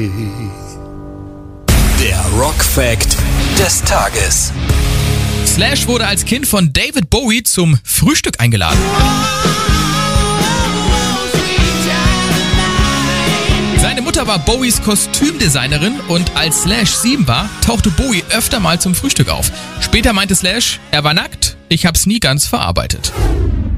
Der Rock Fact des Tages. Slash wurde als Kind von David Bowie zum Frühstück eingeladen. Seine Mutter war Bowies Kostümdesignerin und als Slash 7 war, tauchte Bowie öfter mal zum Frühstück auf. Später meinte Slash, er war nackt, ich hab's nie ganz verarbeitet.